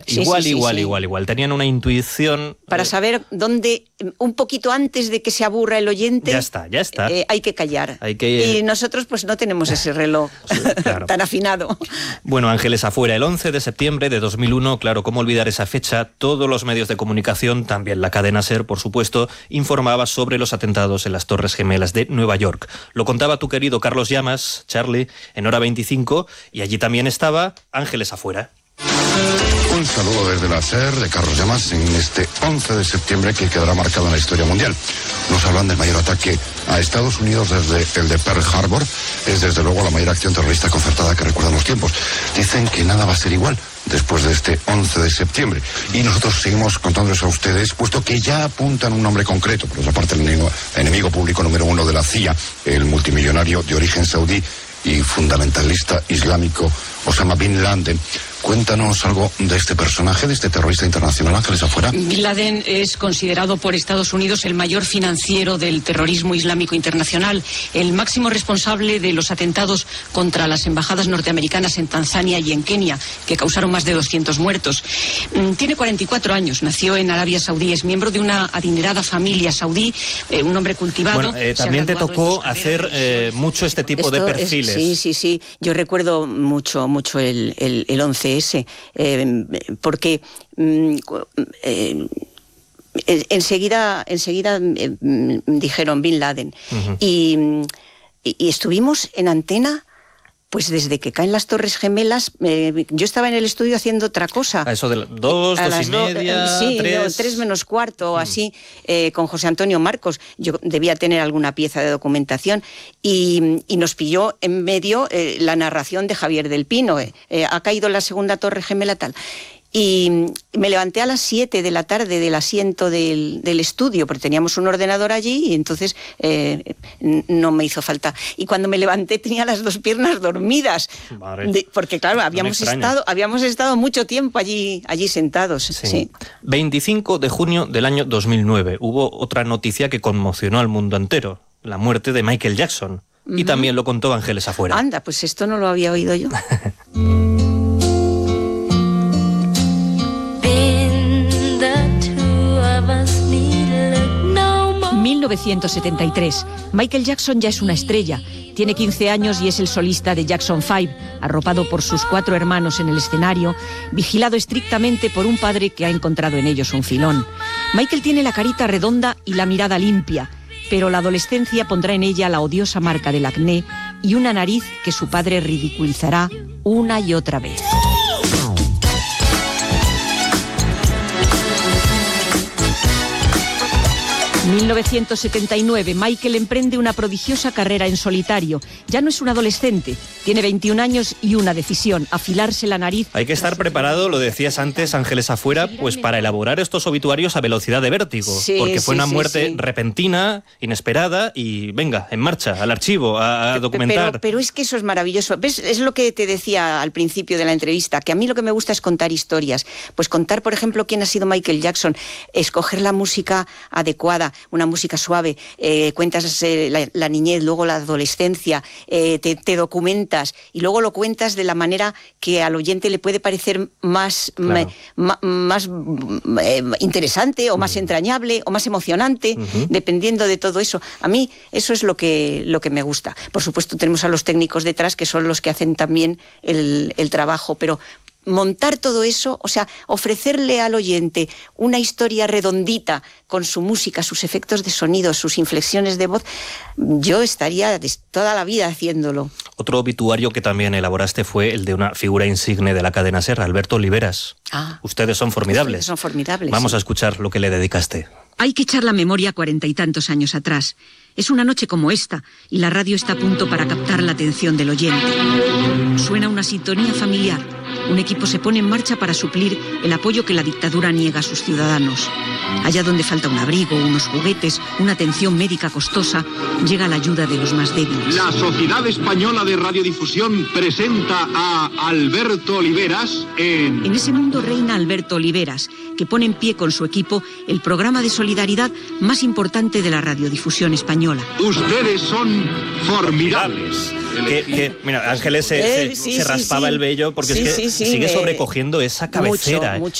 Igual. Tenían una intuición... Para saber dónde, un poquito antes de que se aburra el oyente... Ya está. Hay que callar. Y nosotros pues no tenemos ese reloj claro. tan afinado. Bueno, Ángeles Afuera, el 11 de septiembre de 2001, claro, ¿cómo olvidar esa fecha? Todos los medios de comunicación, también la cadena SER, por supuesto, informaba sobre los atentados en las Torres Gemelas de Nueva York. Lo contaba tu querido Carlos Llamas, Charlie, en Hora 25, y allí también estaba Ángeles Afuera. Un saludo desde la SER de Carlos Llamas en este 11 de septiembre que quedará marcado en la historia mundial. Nos hablan del mayor ataque a Estados Unidos desde el de Pearl Harbor. Es desde luego la mayor acción terrorista concertada que recuerdan los tiempos. Dicen que nada va a ser igual después de este 11 de septiembre. Y nosotros seguimos contándoles a ustedes, puesto que ya apuntan un nombre concreto. Por otra parte, el enemigo público número 1 de la CIA, el multimillonario de origen saudí y fundamentalista islámico Osama Bin Laden. Cuéntanos algo de este personaje, de este terrorista internacional, Ángeles Afuera. Bin Laden es considerado por Estados Unidos el mayor financiero del terrorismo islámico internacional, el máximo responsable de los atentados contra las embajadas norteamericanas en Tanzania y en Kenia, que causaron más de 200 muertos. Tiene 44 años, nació en Arabia Saudí, es miembro de una adinerada familia saudí, un hombre cultivado. Bueno, también te tocó hacer mucho este tipo de perfiles. Sí. Yo recuerdo mucho el 11S, porque enseguida dijeron Bin Laden. Uh-huh. Y estuvimos en antena pues desde que caen las Torres Gemelas. Yo estaba en el estudio haciendo otra cosa. A eso de 2:30, sí, 3... 3 menos cuarto, así, con José Antonio Marcos. Yo debía tener alguna pieza de documentación y nos pilló en medio la narración de Javier del Pino. Ha caído la segunda Torre Gemela, tal. Y me levanté a las 7 de la tarde del asiento del estudio, porque teníamos un ordenador allí y entonces no me hizo falta. Y cuando me levanté tenía las 2 piernas dormidas, porque claro, habíamos estado mucho tiempo allí sentados. Sí. 25 de junio del año 2009 hubo otra noticia que conmocionó al mundo entero, la muerte de Michael Jackson. Uh-huh. Y también lo contó Ángeles Afuera. Anda, pues esto no lo había oído yo. 1973. Michael Jackson ya es una estrella. Tiene 15 años y es el solista de Jackson 5, arropado por sus 4 hermanos en el escenario, vigilado estrictamente por un padre que ha encontrado en ellos un filón. Michael tiene la carita redonda y la mirada limpia, pero la adolescencia pondrá en ella la odiosa marca del acné y una nariz que su padre ridiculizará una y otra vez. En 1979, Michael emprende una prodigiosa carrera en solitario. Ya no es un adolescente, tiene 21 años y una decisión: afilarse la nariz. Hay que estar preparado, lo decías antes, Ángeles Afuera, pues para elaborar estos obituarios a velocidad de vértigo. Porque fue una muerte repentina, inesperada y venga, en marcha, al archivo, a documentar. Pero es que eso es maravilloso. ¿Ves? Es lo que te decía al principio de la entrevista, que a mí lo que me gusta es contar historias. Pues contar, por ejemplo, quién ha sido Michael Jackson, escoger la música adecuada, una música suave, cuentas la niñez, luego la adolescencia, te documentas y luego lo cuentas de la manera que al oyente le puede parecer más interesante o más entrañable o más emocionante, dependiendo de todo eso. A mí eso es lo que me gusta. Por supuesto tenemos a los técnicos detrás, que son los que hacen también el trabajo, pero montar todo eso, o sea, ofrecerle al oyente una historia redondita con su música, sus efectos de sonido, sus inflexiones de voz, yo estaría toda la vida haciéndolo. Otro obituario que también elaboraste fue el de una figura insigne de la cadena SER, Alberto Oliveras. Ustedes son formidables. Ustedes son formidables. Vamos a escuchar lo que le dedicaste. Hay que echar la memoria 40 y tantos años atrás. Es una noche como esta y la radio está a punto para captar la atención del oyente. Suena una sintonía familiar. Un equipo se pone en marcha para suplir el apoyo que la dictadura niega a sus ciudadanos. Allá donde falta un abrigo, unos juguetes, una atención médica costosa, llega la ayuda de los más débiles. La Sociedad Española de Radiodifusión presenta a Alberto Oliveras en... En ese mundo reina Alberto Oliveras, que pone en pie con su equipo el programa de solidaridad más importante de la radiodifusión española. Ustedes son formidables. Mira, Ángeles se raspaba el vello porque sigue sobrecogiendo esa cabecera. Mucho.